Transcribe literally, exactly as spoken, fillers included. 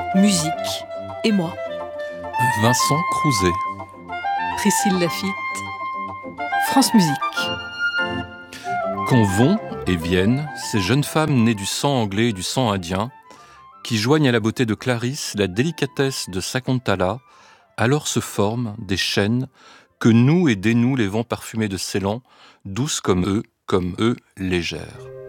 Musique et moi. Vincent Crouzet. Priscille Lafitte. France Musique. Quand vont et viennent ces jeunes femmes nées du sang anglais et du sang indien, qui joignent à la beauté de Clarisse la délicatesse de Sakuntala, alors se forment des chaînes que nouent et dénouent les vents parfumés de Ceylan, douces comme eux, comme eux, légères.